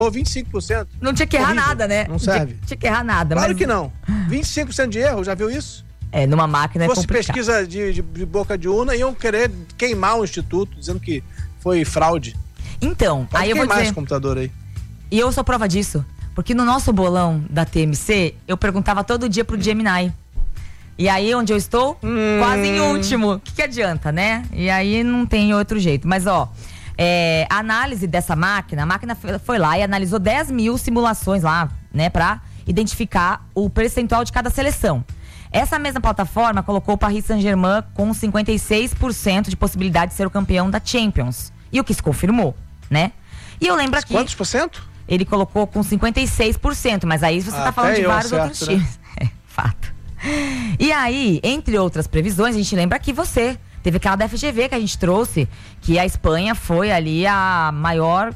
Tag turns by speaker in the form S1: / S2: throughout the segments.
S1: Ou 25%.
S2: Não tinha que errar nada, né?
S1: Não serve.
S2: Tinha que errar nada.
S1: Claro que não. 25% de erro, já viu isso?
S2: Numa máquina é complicado.
S1: Se fosse pesquisa de boca de urna, iam querer queimar o instituto, dizendo que foi fraude.
S2: Então,
S1: Pode
S2: aí eu vou dizer...
S1: esse computador aí.
S2: E eu sou prova disso. Porque no nosso bolão da TMC, eu perguntava todo dia pro Gemini. E aí, onde eu estou? Quase em último. O que adianta, né? E aí não tem outro jeito. Mas, a análise dessa máquina, a máquina foi lá e analisou 10 mil simulações lá, né? Pra identificar o percentual de cada seleção. Essa mesma plataforma colocou o Paris Saint-Germain com 56% de possibilidade de ser o campeão da Champions. E o que se confirmou, né? E eu lembro aqui...
S1: Quantos por cento?
S2: Ele colocou com 56%, mas aí você tá falando de vários outros times. Fato. E aí, entre outras previsões, a gente lembra que você teve aquela da FGV que a gente trouxe, que a Espanha foi ali a maior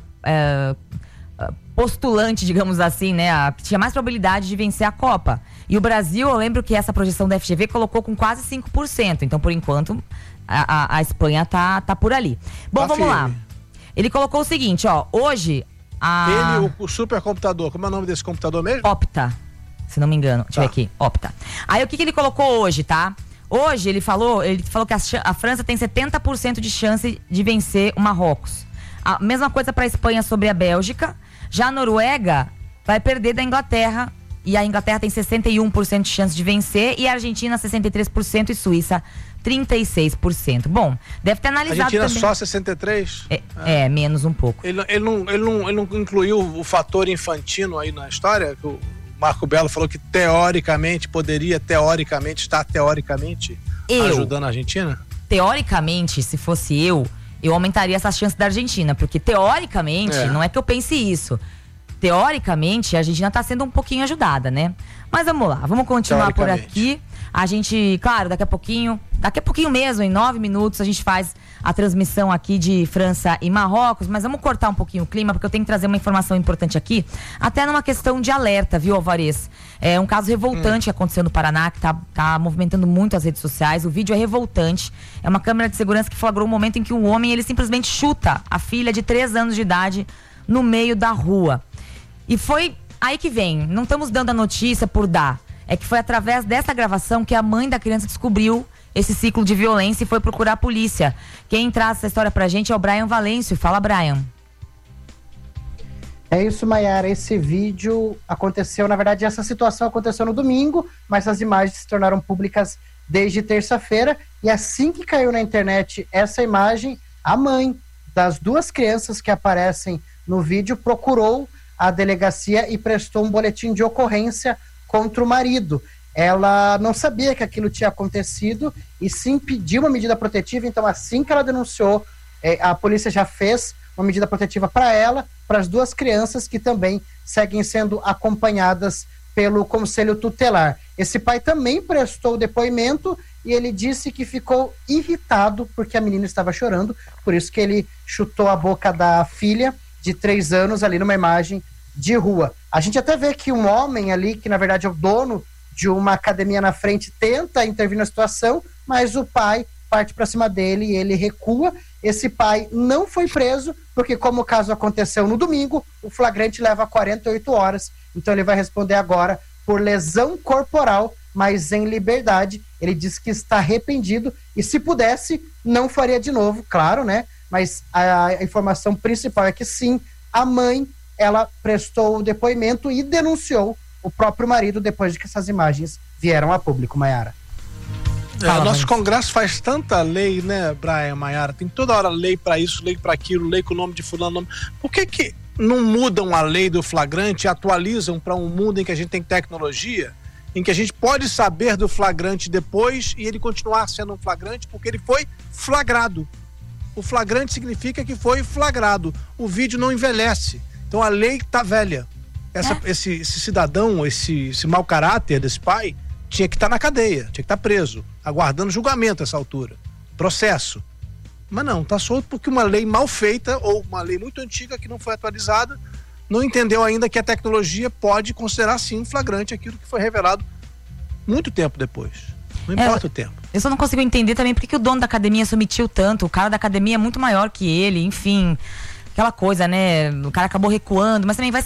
S2: postulante, digamos assim, né? A que tinha mais probabilidade de vencer a Copa. E o Brasil, eu lembro que essa projeção da FGV colocou com quase 5%. Então, por enquanto, a Espanha tá por ali. Bom, vamos lá. Ele colocou o seguinte, hoje...
S1: o supercomputador, como é o nome desse computador mesmo?
S2: Opta, se não me engano. Deixa eu ver aqui, Opta. Aí o que ele colocou hoje, tá? Hoje ele falou que a França tem 70% de chance de vencer o Marrocos. A mesma coisa para a Espanha sobre a Bélgica. Já a Noruega vai perder da Inglaterra. E a Inglaterra tem 61% de chance de vencer. E a Argentina 63% e Suíça 36%. Bom, deve ter analisado
S1: Argentina
S2: também.
S1: Só 63%?
S2: Menos um pouco.
S1: Ele não incluiu o fator infantino aí na história? Que o Marco Belo falou que poderia estar ajudando a Argentina?
S2: Teoricamente, se fosse eu aumentaria essa chance da Argentina. Porque teoricamente, não é que eu pense isso. Teoricamente, a Argentina está sendo um pouquinho ajudada, né? Mas vamos lá, vamos continuar por aqui. A gente, claro, daqui a pouquinho mesmo, em 9 minutos, a gente faz a transmissão aqui de França e Marrocos, mas vamos cortar um pouquinho o clima, porque eu tenho que trazer uma informação importante aqui, até numa questão de alerta, viu, Alvarez? É um caso revoltante que aconteceu no Paraná, que tá movimentando muito as redes sociais. O vídeo é revoltante. É uma câmera de segurança que flagrou um momento em que um homem, ele simplesmente chuta a filha de 3 anos de idade no meio da rua. E foi aí que vem, não estamos dando a notícia por dar. É que foi através dessa gravação que a mãe da criança descobriu esse ciclo de violência e foi procurar a polícia. Quem traz essa história pra gente é o Brian Valêncio. Fala, Brian.
S3: É isso, Maiara. Esse vídeo aconteceu, na verdade, essa situação aconteceu no domingo, mas as imagens se tornaram públicas desde terça-feira. E assim que caiu na internet essa imagem, a mãe das 2 crianças que aparecem no vídeo procurou a delegacia e prestou um boletim de ocorrência contra o marido. Ela não sabia que aquilo tinha acontecido e sim pediu uma medida protetiva. Então, assim que ela denunciou, a polícia já fez uma medida protetiva para ela, para as 2 crianças que também seguem sendo acompanhadas pelo Conselho Tutelar. Esse pai também prestou depoimento e ele disse que ficou irritado porque a menina estava chorando, por isso que ele chutou a boca da filha de 3 anos ali numa imagem de rua. A gente até vê que um homem ali, que na verdade é o dono de uma academia na frente, tenta intervir na situação, mas o pai parte para cima dele e ele recua. Esse pai não foi preso, porque como o caso aconteceu no domingo, o flagrante leva 48 horas, então ele vai responder agora por lesão corporal, mas em liberdade. Ele disse que está arrependido e se pudesse, não faria de novo, claro, né? Mas a informação principal é que sim, a mãe, ela prestou o depoimento e denunciou o próprio marido depois de que essas imagens vieram a público, Maiara.
S1: Nosso Congresso faz tanta lei, né, Brian, Maiara? Tem toda hora lei para isso, lei para aquilo, lei com o nome de fulano. Por que não mudam a lei do flagrante e atualizam para um mundo em que a gente tem tecnologia, em que a gente pode saber do flagrante depois e ele continuar sendo um flagrante porque ele foi flagrado? O flagrante significa que foi flagrado. O vídeo não envelhece. Então a lei tá velha. Esse cidadão, esse mau caráter desse pai, tinha que estar na cadeia, tinha que estar preso, aguardando julgamento a essa altura, processo. Mas não, tá solto porque uma lei mal feita ou uma lei muito antiga que não foi atualizada, não entendeu ainda que a tecnologia pode considerar sim flagrante aquilo que foi revelado muito tempo depois. Não importa o tempo.
S2: Eu só não consigo entender também porque que o dono da academia se omitiu tanto. O cara da academia é muito maior que ele, enfim. aquela coisa, né? O cara acabou recuando, mas também vai